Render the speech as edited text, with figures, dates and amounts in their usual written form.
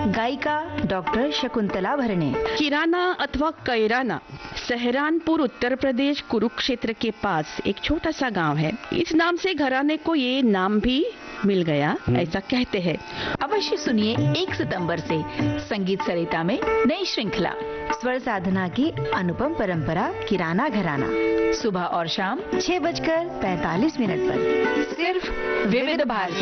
गायिका डॉक्टर शकुंतला भरणे। किराना अथवा कैराना सहरानपुर उत्तर प्रदेश कुरुक्षेत्र के पास एक छोटा सा गांव है। इस नाम से घराने को ये नाम भी मिल गया, ऐसा कहते हैं। अवश्य सुनिए 1 सितंबर से संगीत सरिता में नई श्रृंखला स्वर साधना की अनुपम परंपरा किराना घराना, सुबह और शाम 6:45 पर, सिर्फ विविध भारती।